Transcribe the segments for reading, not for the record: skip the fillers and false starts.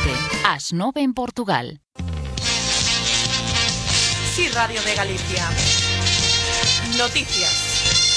7, ás 9 en Portugal. Sí, Radio de Galicia. Noticias.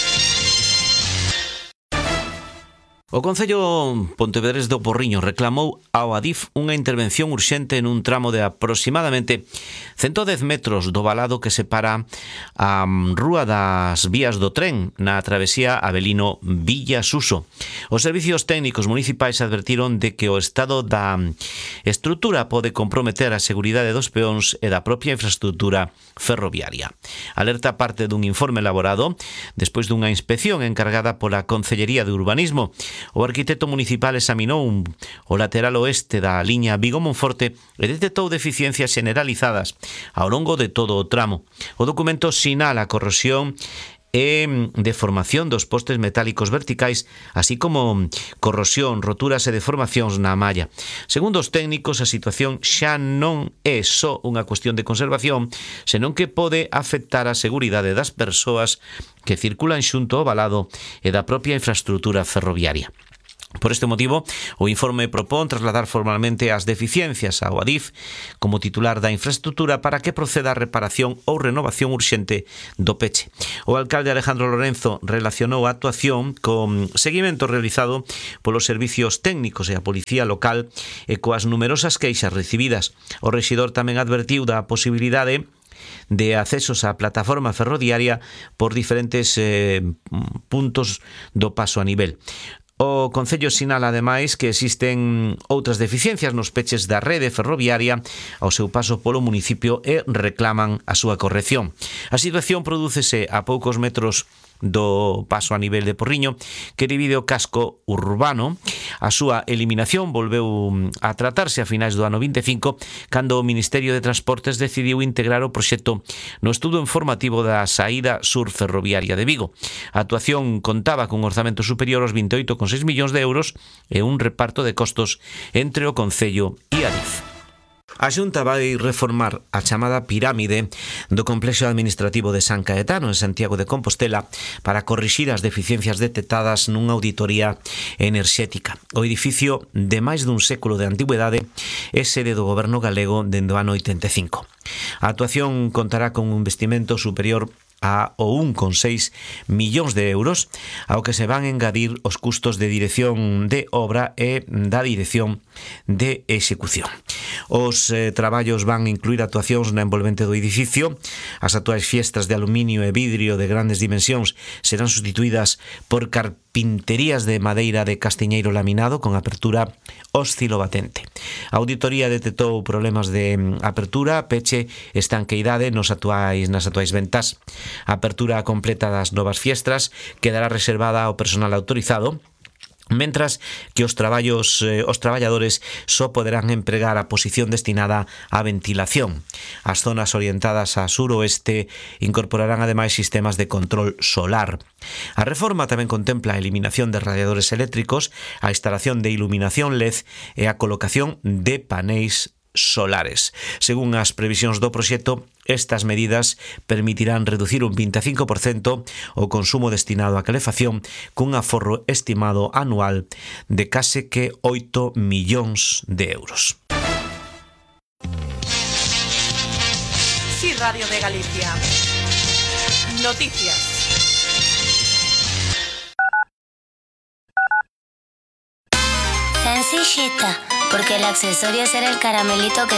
O Concello Pontevedrés do Porriño reclamou ao Adif unha intervención urxente nun tramo de aproximadamente 110 metros do valado que separa a Rúa das Vías do Tren na travesía Avelino Villa Suso. Os servicios técnicos municipais advertiron de que o estado da estrutura pode comprometer a seguridade dos peóns e da propia infraestrutura ferroviaria. Alerta parte dun informe elaborado despois dunha inspección encargada pola Concellería de Urbanismo. O arquitecto municipal examinou o lateral oeste da liña Vigo-Monforte e detectou deficiencias generalizadas ao longo de todo o tramo. O documento sinala a corrosión e deformación dos postes metálicos verticais, así como corrosión, roturas e deformacións na malla. Segundo os técnicos, a situación xa non é só unha cuestión de conservación, senón que pode afectar a seguridade das persoas que circulan xunto ao valado e da propia infraestrutura ferroviaria. Por este motivo, o informe propón trasladar formalmente as deficiencias ao Adif como titular da infraestrutura para que proceda a reparación ou renovación urxente do peche. O alcalde Alejandro Lorenzo relacionou a actuación con seguimento realizado polos servicios técnicos e a policía local e coas numerosas queixas recibidas. O rexidor tamén advertiu da posibilidade de accesos á plataforma ferroviaria por diferentes puntos do paso a nivel. O Concello sinala ademais que existen outras deficiencias nos peches da rede ferroviaria ao seu paso polo municipio e reclaman a súa corrección. A situación prodúcese a poucos metros do paso a nivel de Porriño que divide o casco urbano. A súa eliminación volveu a tratarse a finais do ano 25 cando o Ministerio de Transportes decidiu integrar o proxecto no estudo informativo da saída sur ferroviaria de Vigo. A actuación contaba cun orzamento superior aos 28,6 millóns de euros e un reparto de costos entre o Concello e Adif. A Xunta vai reformar a chamada pirámide do complexo administrativo de San Caetano, en Santiago de Compostela, para corrixir as deficiencias detectadas nunha auditoría enerxética. O edificio, de máis dun século de antigüedade, é sede do goberno galego dende o ano 85. A actuación contará con un investimento superior a 1,6 millóns de euros, ao que se van engadir os custos de dirección de obra e da dirección de execución. Os traballos van incluir actuacións na envolvente do edificio. As actuais fiestras de aluminio e vidrio de grandes dimensións serán sustituídas por carpinterías de madeira de castiñeiro laminado con apertura oscilobatente. A auditoría detectou problemas de apertura, peche, estanqueidade nas atuais ventas. A apertura completa das novas fiestras quedará reservada ao personal autorizado, mentras que os traballadores só poderán empregar a posición destinada á ventilación. As zonas orientadas a suroeste incorporarán ademais sistemas de control solar. A reforma tamén contempla a eliminación de radiadores eléctricos, a instalación de iluminación LED e a colocación de paneis solares. Según as previsións do proxecto, estas medidas permitirán reducir un 25% o consumo destinado á calefacción cun aforro estimado anual de case que 8 millóns de euros. Sí, Radio de Galicia. Noticias. Sencillita, porque el accesorio será el caramelito que